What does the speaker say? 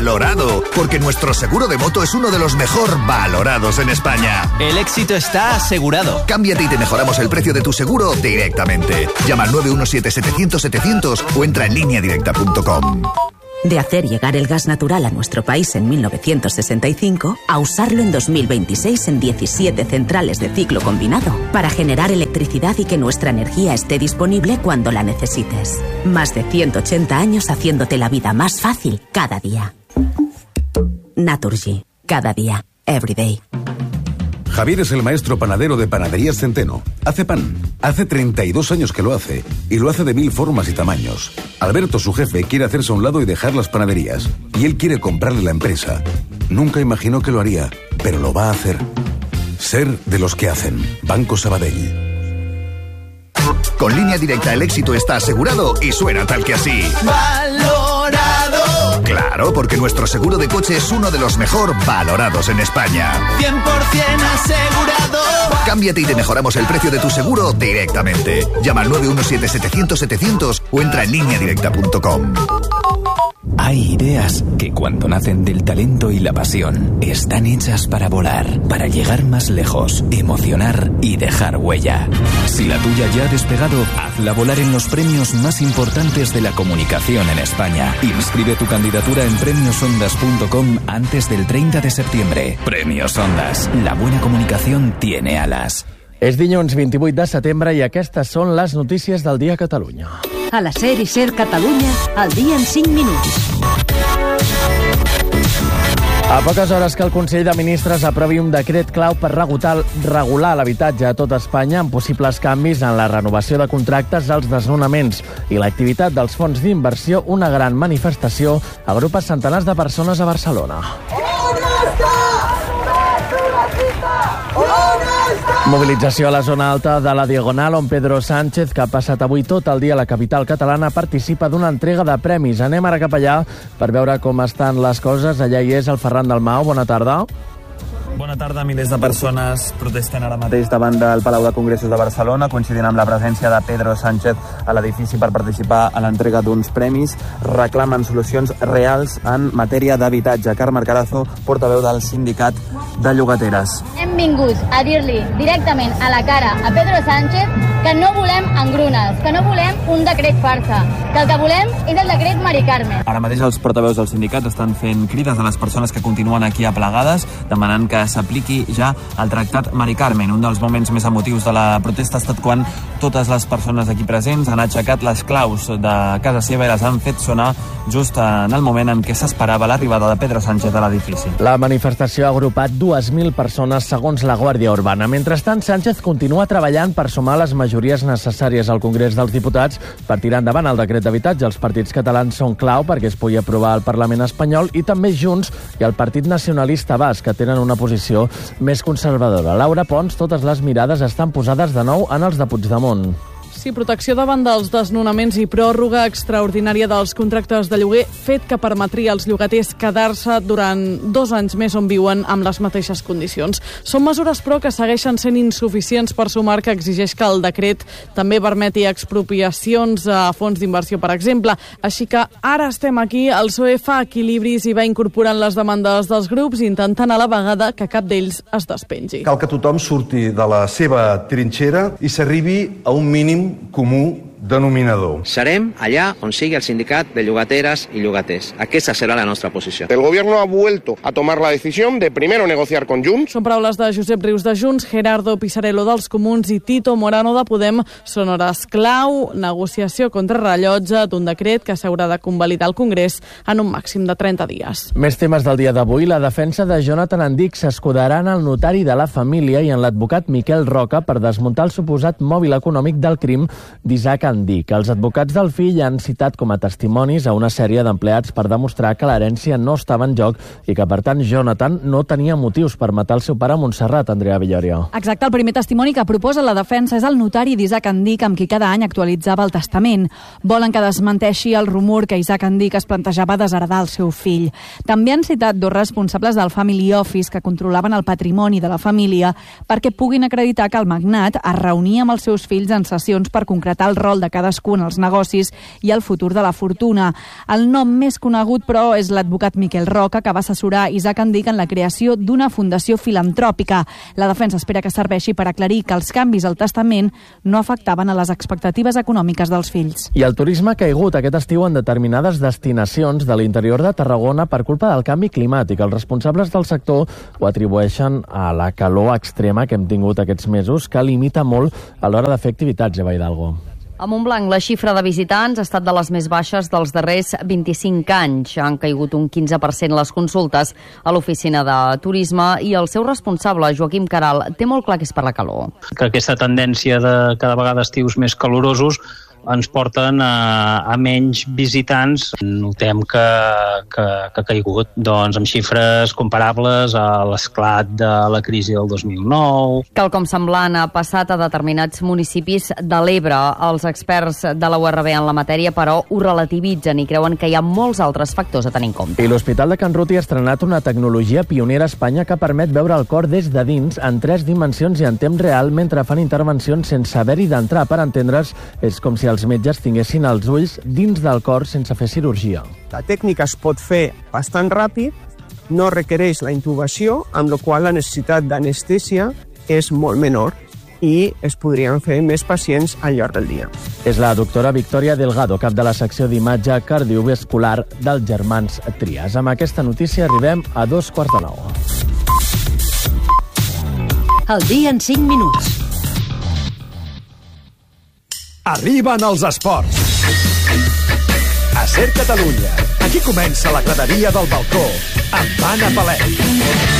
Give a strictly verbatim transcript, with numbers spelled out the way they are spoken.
Valorado, porque nuestro seguro de moto es uno de los mejor valorados en España. El éxito está asegurado. Cámbiate y te mejoramos el precio de tu seguro directamente. Llama al nueve uno siete setecientos setecientos o entra en línea directa punto com. De hacer llegar el gas natural a nuestro país en mil novecientos sesenta y cinco a usarlo en dos mil veintiséis en diecisiete centrales de ciclo combinado para generar electricidad y que nuestra energía esté disponible cuando la necesites. Más de ciento ochenta años haciéndote la vida más fácil cada día. Naturgy. Cada día. Every day. Javier es el maestro panadero de Panaderías Centeno. Hace pan. Hace treinta y dos años que lo hace. Y lo hace de mil formas y tamaños. Alberto, su jefe, quiere hacerse a un lado y dejar las panaderías. Y él quiere comprarle la empresa. Nunca imaginó que lo haría, pero lo va a hacer. Ser de los que hacen. Banco Sabadell. Con Línea Directa el éxito está asegurado y suena tal que así. ¡Valorado! Claro, porque nuestro seguro de coche es uno de los mejor valorados en España. cien por ciento asegurado. Cámbiate y te mejoramos el precio de tu seguro directamente. Llama al nueve uno siete setecientos setecientos o entra en línea directa punto com. Hay ideas que cuando nacen del talento y la pasión están hechas para volar, para llegar más lejos, emocionar y dejar huella. Si la tuya ya ha despegado, hazla volar en los premios más importantes de la comunicación en España. Inscribe tu candidatura en premios ondas punto com antes del treinta de septiembre. Premios Ondas. La buena comunicación tiene alas. És dilluns vint-i-vuit de setembre i aquestes són les notícies del dia a Catalunya. A la SER i SER Catalunya, al dia en cinc minuts. A poques hores que el Consell de Ministres aprovi un decret clau per regular l'habitatge a tot Espanya amb possibles canvis en la renovació de contractes, els desnonaments i l'activitat dels fons d'inversió, una gran manifestació agrupa centenars de persones a Barcelona. Mobilització a la zona alta de la Diagonal, on Pedro Sánchez, que ha passat avui tot el dia a la capital catalana, participa d'una entrega de premis. Anem ara cap allà per veure com estan les coses. Allà hi és el Ferran Dalmau. Bona tarda. Bona tarda. Milers de persones protesten ara mateix davant del Palau de Congressos de Barcelona, coincidint amb la presència de Pedro Sánchez a l'edifici per participar a l'entrega d'uns premis. Reclamen solucions reals en matèria d'habitatge. Carme Carazo, portaveu del sindicat de llogateres. Hem vingut a dir-li directament a la cara a Pedro Sánchez que no volem engrunes, que no volem un decret farsa, que el que volem és el decret Mari Carmen. Ara mateix els portaveus del sindicat estan fent crides a les persones que continuen aquí aplegades, demanant que s'apliqui ja el tractat Mari Carmen. Un dels moments més emotius de la protesta ha estat quan totes les persones aquí presents han aixecat les claus de casa seva i les han fet sonar just en el moment en què s'esperava l'arribada de Pedro Sánchez a l'edifici. La manifestació ha agrupat dues mil persones segons la Guàrdia Urbana. Mentrestant, Sánchez continua treballant per sumar les majories necessàries al Congrés dels Diputats per tirar endavant el decret d'habitatge. Els partits catalans són clau perquè es pugui aprovar al Parlament espanyol i també Junts i el Partit Nacionalista Basc, que tenen una posició més conservadora. Laura Pons, totes les mirades estan posades de nou en els de Puigdemont. Sí, protecció davant dels desnonaments i pròrroga extraordinària dels contractes de lloguer, fet que permetria als llogaters quedar-se durant dos anys més on viuen amb les mateixes condicions. Són mesures, però, que segueixen sent insuficients per sumar que exigeix que el decret també permeti expropiacions a fons d'inversió, per exemple. Així que ara estem aquí, el P S O E fa equilibris i va incorporant les demandes dels grups, intentant a la vegada que cap d'ells es despengi. Cal que tothom surti de la seva trinxera i s'arribi a un mínim comú denominador. Serem allà on sigui el sindicat de llogateres i llogaters. Aquesta serà la nostra posició. El gobierno ha vuelto a tomar la decisión de primero negociar con Junts. Són paraules de Josep Rius de Junts, Gerardo Pisarello dels Comuns i Tito Morano de Podem. Són hores clau, negociació contra rellotge d'un decret que s'haurà de convalidar al Congrés en un màxim de trenta dies. Més temes del dia d'avui. La defensa de Jonathan Andic s'escudarà en el notari de la família i en l'advocat Miquel Roca per desmuntar el suposat mòbil econòmic del crim d'Isaac Andic. Els advocats del fill han citat com a testimonis a una sèrie d'empleats per demostrar que l'herència no estava en joc i que, per tant, Jonathan no tenia motius per matar el seu pare a Montserrat, Andrea Villorio. Exacte, el primer testimoni que proposa la defensa és el notari d'Isaac Andic, amb qui cada any actualitzava el testament. Volen que desmenteixi el rumor que Isaac Andic es plantejava desheredar el seu fill. També han citat dos responsables del Family Office que controlaven el patrimoni de la família perquè puguin acreditar que el magnat es reunia amb els seus fills en sessions per concretar el rol rol de cadascú en els negocis i el futur de la fortuna. El nom més conegut, però, és l'advocat Miquel Roca, que va assessorar Isaac Andic en la creació d'una fundació filantròpica. La defensa espera que serveixi per aclarir que els canvis al testament no afectaven a les expectatives econòmiques dels fills. I el turisme ha caigut aquest estiu en determinades destinacions de l'interior de Tarragona per culpa del canvi climàtic. Els responsables del sector ho atribueixen a la calor extrema que hem tingut aquests mesos, que limita molt a l'hora de fer activitats, Eva Hidalgo. A Montblanc, la xifra de visitants ha estat de les més baixes dels darrers vint-i-cinc anys. Han caigut un quinze per cent les consultes a l'oficina de turisme i el seu responsable, Joaquim Caral, té molt clar que és per la calor. Que aquesta tendència de cada vegada estius més calorosos ens porten a, a menys visitants. Notem que, que, que ha caigut doncs, amb xifres comparables a l'esclat de la crisi del dos mil nou. Quelcom semblant ha passat a determinats municipis de l'Ebre. Els experts de la U R B en la matèria, però, ho relativitzen i creuen que hi ha molts altres factors a tenir en compte. I l'Hospital de Can Ruti ha estrenat una tecnologia pionera a Espanya que permet veure el cor des de dins en tres dimensions i en temps real mentre fan intervencions sense haver-hi d'entrar. Per entendre's, és com si els metges tinguessin els ulls dins del cor sense fer cirurgia. La tècnica es pot fer bastant ràpid, no requereix la intubació, amb la qual la necessitat d'anestèsia és molt menor i es podrien fer més pacients al llarg del dia. És la doctora Victoria Delgado, cap de la secció d'imatge cardiovascular dels germans Trias. Amb aquesta notícia arribem a dos quarts de nou. El dia en cinc minuts. Arriben els esports. A Ser Catalunya. Aquí comença la graderia del balcó amb Anna Palet.